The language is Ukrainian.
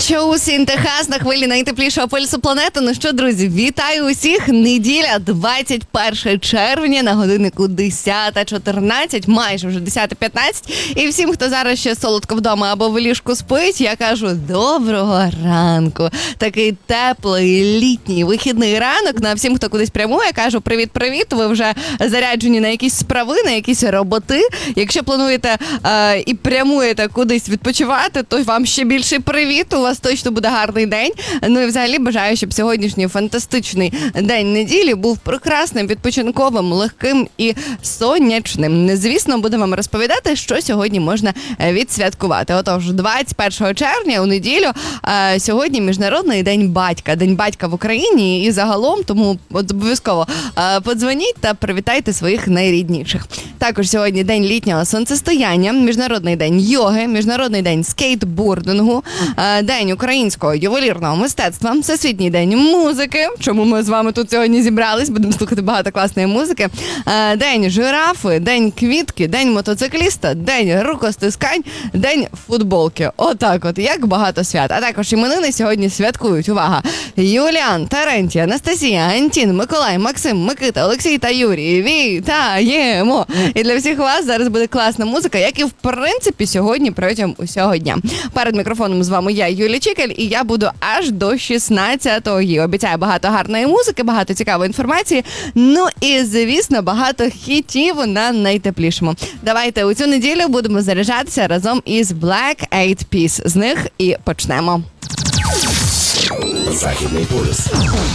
Чоусін, Техас на хвилі найтеплішого пульсу планети. Ну що, друзі, вітаю усіх. Неділя, 21 червня, на годиннику 10:14, майже вже 10:15. І всім, хто зараз ще солодко вдома або в ліжку спить, я кажу доброго ранку. Такий теплий, літній, вихідний ранок. На всім, хто кудись прямує, кажу привіт-привіт. Ви вже заряджені на якісь справи, на якісь роботи. Якщо плануєте і прямуєте кудись відпочивати, то вам ще більший привіт. У вас точно буде гарний день. Ну і взагалі бажаю, щоб сьогоднішній фантастичний день неділі був прекрасним, відпочинковим, легким і сонячним. Звісно, будемо вам розповідати, що сьогодні можна відсвяткувати. Отож, 21 червня у неділю сьогодні Міжнародний день батька. День батька в Україні і загалом, тому обов'язково подзвоніть та привітайте своїх найрідніших. Також сьогодні день літнього сонцестояння, Міжнародний день йоги, Міжнародний день скейтбордингу, День українського ювелірного мистецтва, Всесвітній день музики, чому ми з вами тут сьогодні зібрались, будемо слухати багато класної музики, День жирафи, День квітки, День мотоцикліста, День рукостискань, День футболки. Отак от, як багато свят. А також іменини сьогодні святкують, увага, Юліан, Терентій, Анастасія, Антін, Миколай, Максим, Микита, Олексій та Юрій. Вітаємо! І для всіх вас зараз буде класна музика, як і в принципі сьогодні протягом усього дня. Перед мікрофоном з вами я, Юлія Чікаль, і я буду аж до 16-ї. Обіцяю багато гарної музики, багато цікавої інформації, ну і, звісно, багато хітів на найтеплішому. Давайте у цю неділю будемо заряджатися разом із Black Eyed Peas. З них і почнемо. Західний полюс.